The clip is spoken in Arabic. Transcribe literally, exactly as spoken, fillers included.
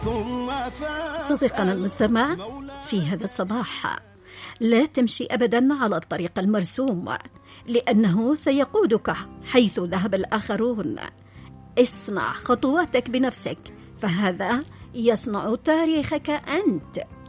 صديقنا المستمع، في هذا الصباح لا تمشي أبدا على الطريق المرسوم، لأنه سيقودك حيث ذهب الآخرون. اصنع خطواتك بنفسك، فهذا يصنع تاريخك أنت.